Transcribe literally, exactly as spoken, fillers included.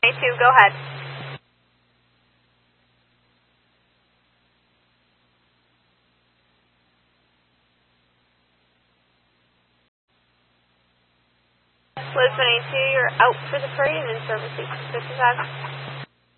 two, go ahead. Liz twenty-two, you're out for the parade and in service eight sixty-five.